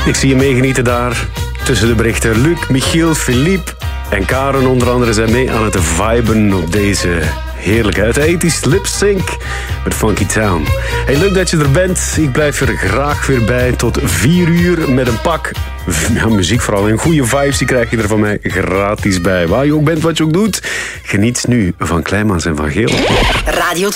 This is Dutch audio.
Ik zie je meegenieten daar tussen de berichten. Luc, Michiel, Philippe en Karen onder andere zijn mee aan het viben op deze heerlijkheid. 80's Lip Sync met Funky Town. Hey, leuk dat je er bent. Ik blijf er graag weer bij tot 4 uur met een pak muziek vooral. En goede vibes, die krijg je er van mij gratis bij. Waar je ook bent, wat je ook doet. Geniet nu van Kleimans en van Geel. Radio